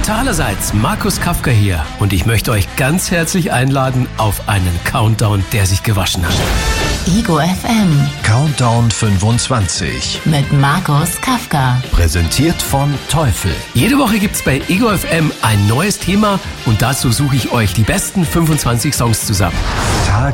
allerseits, Markus Kafka hier und ich möchte euch ganz herzlich einladen auf einen Countdown, der sich gewaschen hat. Ego FM Countdown 25 mit Markus Kafka. Präsentiert von Teufel. Jede Woche gibt's bei Ego FM ein neues Thema und dazu suche ich euch die besten 25 Songs zusammen.